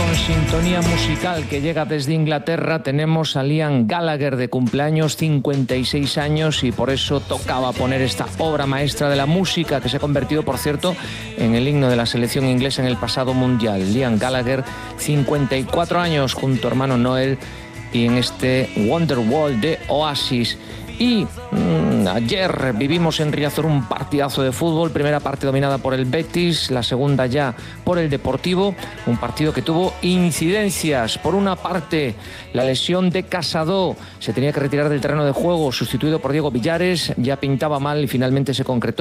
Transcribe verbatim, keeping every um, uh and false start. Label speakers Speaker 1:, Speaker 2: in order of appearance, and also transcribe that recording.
Speaker 1: con sintonía musical que llega desde Inglaterra. Tenemos a Liam Gallagher de cumpleaños, cincuenta y seis años, y por eso tocaba poner esta obra maestra de la música que se ha convertido, por cierto, en el himno de la selección inglesa en el pasado mundial. Liam Gallagher, cincuenta y cuatro años, junto a hermano Noel, y en este Wonderwall de Oasis. Y mmm, ayer vivimos en Riazor un partidazo de fútbol, primera parte dominada por el Betis, la segunda ya por el Deportivo, un partido que tuvo incidencias. Por una parte, la lesión de Casado, se tenía que retirar del terreno de juego, sustituido por Diego Villares, ya pintaba mal y finalmente se concretó.